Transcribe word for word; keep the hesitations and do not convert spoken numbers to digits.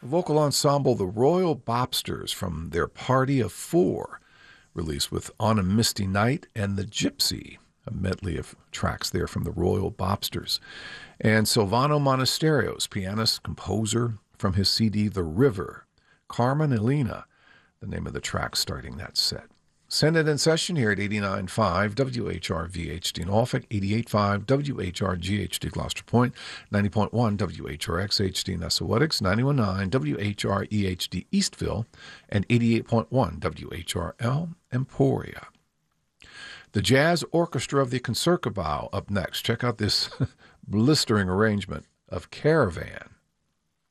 vocal ensemble The Royal Bobsters from their Party of Four, released with On a Misty Night and The Gypsy, a medley of tracks there from the Royal Bobsters. And Silvano Monasterios, pianist, composer, from his C D The River, Carmen Elena, the name of the track starting that set. Send it in session here at eighty-nine point five W H R V H D Norfolk, eighty-eight point five W H R G H D Gloucester Point, ninety point one W H R X H D Nessawetics, ninety-one point nine W H R E H D Eastville, and eighty-eight point one W H R L Emporia. The Jazz Orchestra of the Concertgebouw up next. Check out this blistering arrangement of Caravan.